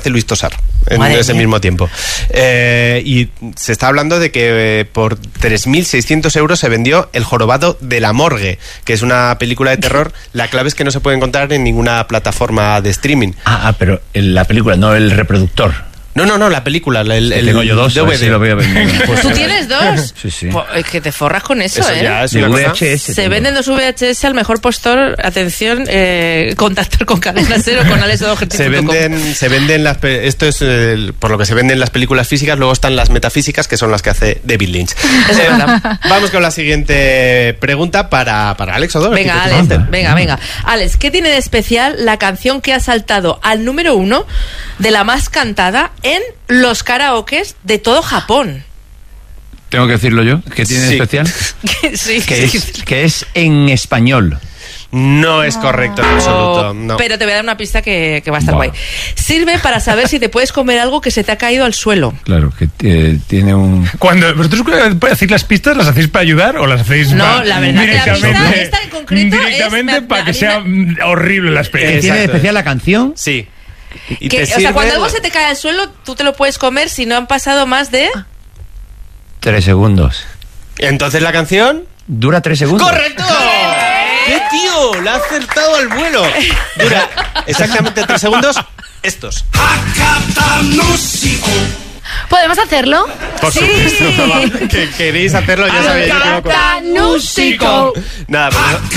hace Luis Tosar en ese mismo tiempo. Y se está hablando de que por 3.600 euros se vendió El jorobado de la morgue, que es una película de terror. La clave es que no se puede encontrar en ninguna plataforma de streaming. Pero la película, no el reproductor. No, la película, tengo yo dos, DVD. Sí lo veo Pues ¿tú tienes dos? Sí. Pues es que te forras con eso, Ya es De una cosa. VHS. Se venden dos VHS al mejor postor. Atención, contactar con Cadena Cero, con Se venden las... Esto es por lo que se venden las películas físicas. Luego están las metafísicas, que son las que hace David Lynch. Es verdad. Vamos con la siguiente pregunta para Alex Odor. Venga, Alex, venga. Alex, ¿qué tiene de especial la canción que ha saltado al número 1 de la más cantada en los karaokes de todo Japón? ¿Tengo que decirlo yo? ¿Qué tiene de especial? Sí. Que es en español. No es correcto en absoluto. No. Pero te voy a dar una pista que va a estar guay. Sirve para saber si te puedes comer algo que se te ha caído al suelo. Claro, que tiene un... Cuando vosotros hacéis las pistas, ¿las hacéis para ayudar o las hacéis No, la verdad que la pista esta en concreto directamente para que sea horrible la experiencia? ¿Qué tiene de especial la canción? Sí. Y o sea, cuando algo se te cae al suelo, tú te lo puedes comer si no han pasado más de... 3 segundos. Entonces la canción... ¿Dura 3 segundos? ¡Correcto! ¡Qué tío! ¡La ha acertado al vuelo! Dura exactamente 3 segundos. Estos. ¿Podemos hacerlo? Por supuesto. Que queréis hacerlo, ya sabéis. Acatanusico. Nada,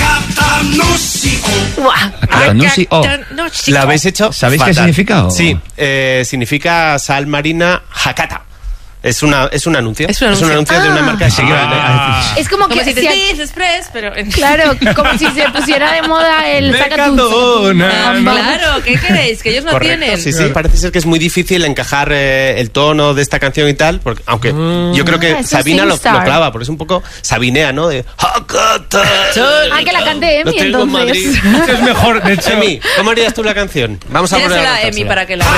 ¿la habéis hecho? ¿Sabéis fatal. qué significa? Sí, significa sal marina Hakata. Es un anuncio. Es un anuncio de una marca de seguridad. Es como que si te si dices Express, pero... Claro, como si se pusiera de moda el sacatún. Claro, ¿qué queréis? Que ellos no tienen. Sí, parece ser que es muy difícil encajar el tono de esta canción y tal, porque, aunque yo creo que Sabina lo clava, porque es un poco sabinea, ¿no? De Hakata. Que la cante Emi, entonces. Es mejor, de hecho. Emi, ¿cómo harías tú la canción? Vamos a Tírasela a Emi para que la...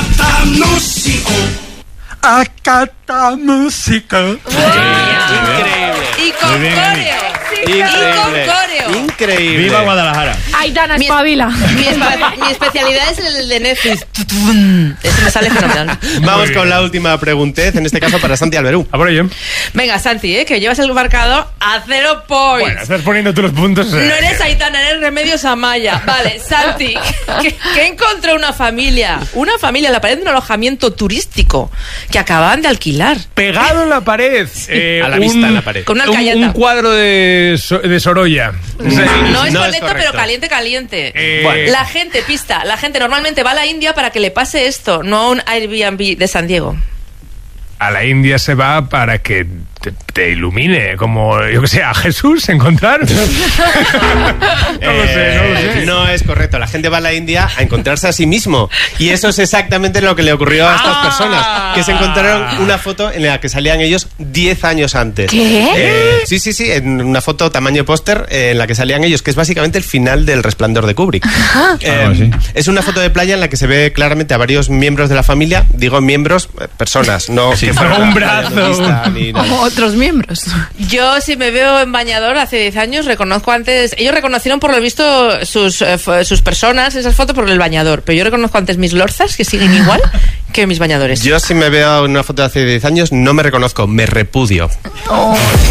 Acata música. Increíble. Y con coreo. Increíble. ¡Viva Guadalajara! Aitana, espabila. Mi especialidad es el de Netflix. Eso me sale fenomenal. Vamos con la última preguntez, en este caso para Santi Alberú. A por ello. Venga, Santi, que llevas el marcador a 0 points. Bueno, estás poniendo tú los puntos. No eres Aitana, eres Remedios Amaya. Vale, Santi, ¿qué encontró una familia? Una familia en la pared de un alojamiento turístico que acababan de alquilar. Pegado en la pared. A la vista en la pared. Con una alcayata. Un cuadro de Sorolla. No es No correcto, es correcto. pero caliente. Bueno. La gente normalmente va a la India para que le pase esto, no a un Airbnb de San Diego. A la India se va para que te ilumine, como, yo que sé, a Jesús encontrar. No lo sé. No es correcto. La gente va a la India a encontrarse a sí mismo. Y eso es exactamente lo que le ocurrió a estas personas, que se encontraron una foto en la que salían ellos 10 años antes. ¿Qué? Sí, en una foto tamaño póster en la que salían ellos, que es básicamente el final del Resplandor de Kubrick. Es una foto de playa en la que se ve claramente a varios miembros de la familia. Digo miembros, personas, no que fueran un a la playa brazo. nudista ni nada. Como otros miembros. Yo, si me veo en bañador hace 10 años, reconozco antes... Ellos reconocieron por lo visto sus personas, esas fotos, por el bañador. Pero yo reconozco antes mis lorzas, que siguen igual, que mis bañadores. Yo, si me veo en una foto de hace 10 años, no me reconozco, me repudio.